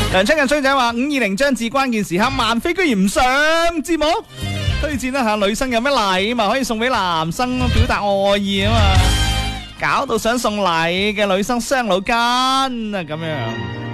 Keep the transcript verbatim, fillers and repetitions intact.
梁春嘅衰仔話五二零張至關鍵時刻，萬飛居然唔上節目，推薦一下女生有咩禮物可以送俾男生表達愛意啊嘛，搞到想送禮嘅女生傷腦筋啊咁樣。